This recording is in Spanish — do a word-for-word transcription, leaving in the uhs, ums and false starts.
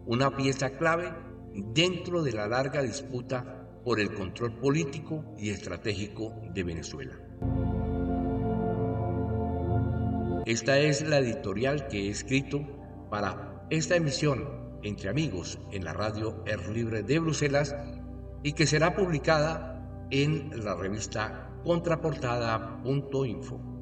una pieza clave dentro de la larga disputa por el control político y estratégico de Venezuela. Esta es la editorial que he escrito para esta emisión Entre Amigos en la radio Air Libre de Bruselas y que será publicada en la revista contraportada punto info.